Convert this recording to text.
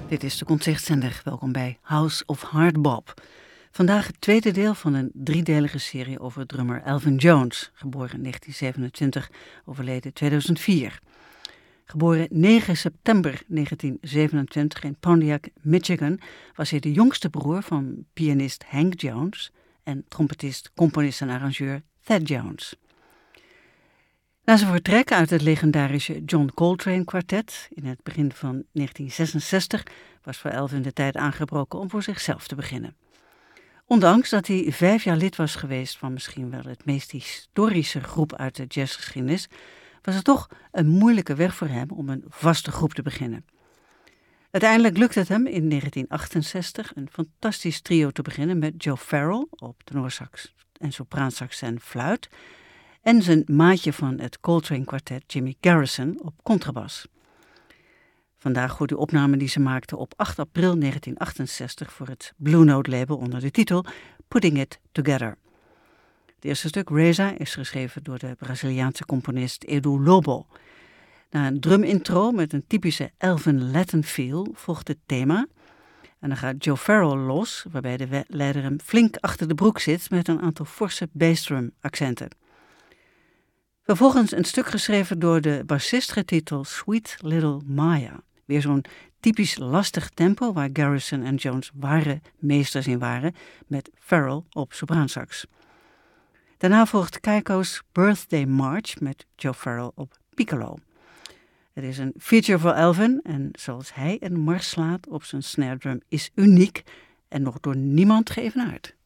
Dit is de Concertzender. Welkom bij House of Hardbop. Vandaag het tweede deel van een driedelige serie over drummer Elvin Jones, geboren in 1927, overleden 2004. Geboren 9 september 1927 in Pontiac, Michigan, was hij de jongste broer van pianist Hank Jones en trompetist, componist en arrangeur Thad Jones. Na zijn vertrek uit het legendarische John Coltrane kwartet in het begin van 1966 was voor Elvin de tijd aangebroken om voor zichzelf te beginnen. Ondanks dat hij 5 jaar lid was geweest van misschien wel het meest historische groep uit de jazzgeschiedenis, was het toch een moeilijke weg voor hem om een vaste groep te beginnen. Uiteindelijk lukte het hem in 1968 een fantastisch trio te beginnen met Joe Farrell op tenorsax en sopraansax en fluit en zijn maatje van het Coltrane kwartet Jimmy Garrison op contrabas. Vandaag hoort u opname die ze maakte op 8 april 1968 voor het Blue Note label onder de titel Putting It Together. Het eerste stuk, Reza, is geschreven door de Braziliaanse componist Edu Lobo. Na een drumintro met een typische Elvin Latin feel volgt het thema. En dan gaat Joe Farrell los, waarbij de leider hem flink achter de broek zit met een aantal forse bassdrum accenten. Vervolgens een stuk geschreven door de bassist getiteld Sweet Little Maya. Weer zo'n typisch lastig tempo waar Garrison en Jones ware meesters in waren, met Farrell op sopraansax. Daarna volgt Keiko's Birthday March met Joe Farrell op piccolo. Het is een feature voor Elvin en zoals hij een mars slaat op zijn snare drum is uniek en nog door niemand geëvenaard.